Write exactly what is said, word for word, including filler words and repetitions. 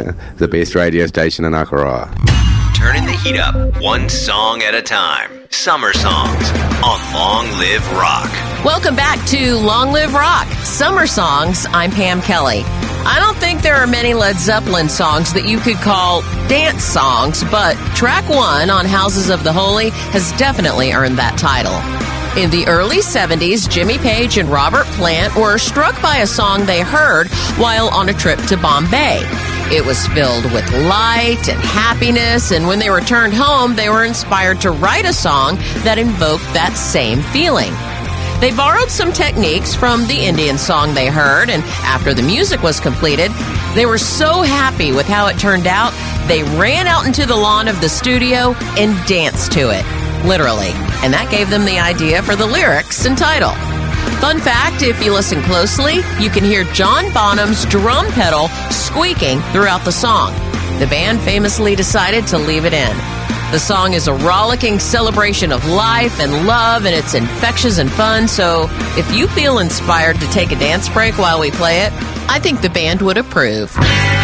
the best radio station in Akaroa. Turning the heat up, one song at a time. Summer Songs on Long Live Rock. Welcome back to Long Live Rock, Summer Songs. I'm Pam Kelly. I don't think there are many Led Zeppelin songs that you could call dance songs, but track one on Houses of the Holy has definitely earned that title. In the early seventies, Jimmy Page and Robert Plant were struck by a song they heard while on a trip to Bombay. It was filled with light and happiness, and when they returned home, they were inspired to write a song that invoked that same feeling. They borrowed some techniques from the Indian song they heard, and after the music was completed, they were so happy with how it turned out, they ran out into the lawn of the studio and danced to it, literally. And that gave them the idea for the lyrics and title. Fun fact, if you listen closely, you can hear John Bonham's drum pedal squeaking throughout the song. The band famously decided to leave it in. The song is a rollicking celebration of life and love, and it's infectious and fun, so if you feel inspired to take a dance break while we play it, I think the band would approve.